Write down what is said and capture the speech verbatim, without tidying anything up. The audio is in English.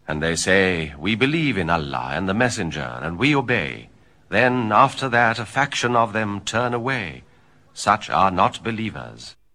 And they say, we believe in Allah and the Messenger, and we obey. Then after that a faction of them turn away. Such are not believers.